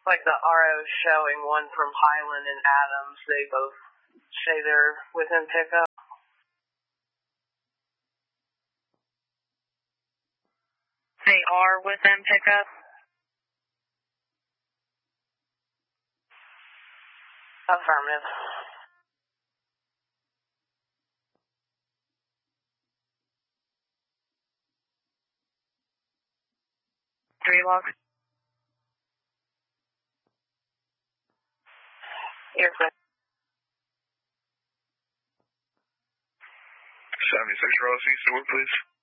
like the RO showing one from Highland and Adams. They both say they're within pickup. They are within pickup? Affirmative. Three logs. You're clear. 76 Ross East, please.